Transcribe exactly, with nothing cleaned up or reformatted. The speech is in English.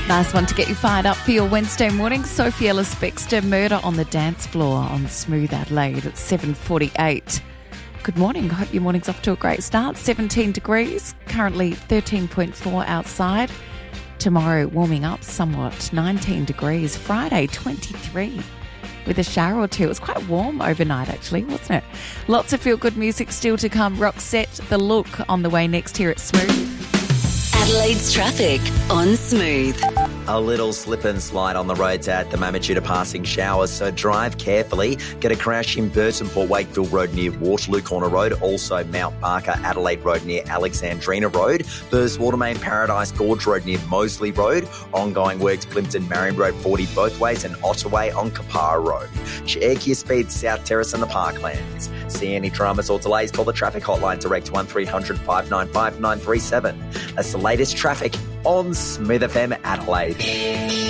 Nice one to get you fired up for your Wednesday morning. Sophie Ellis-Bextor, Murder on the Dance Floor on Smooth Adelaide at seven forty-eight. Good morning. I hope your morning's off to a great start. seventeen degrees, currently thirteen point four outside. Tomorrow warming up somewhat, nineteen degrees. Friday, twenty-three. With a shower or two. It was quite warm overnight, actually, wasn't it? Lots of feel-good music still to come. Roxette, The Look on the way next here at Smooth. Adelaide's traffic on Smooth. A little slip and slide on the roads at the moment due to passing showers, so drive carefully. Get a crash in Burton Port Wakefield Road near Waterloo Corner Road, also Mount Barker Adelaide Road near Alexandrina Road, Burst Watermain Paradise Gorge Road near Moseley Road, ongoing works Plimpton Marion Road forty both ways, and Ottaway on Kapara Road. Check your speed South Terrace and the Parklands. See any dramas or delays, call the traffic hotline direct one three hundred five nine five nine three seven. That's the latest traffic on Smooth F M Adelaide.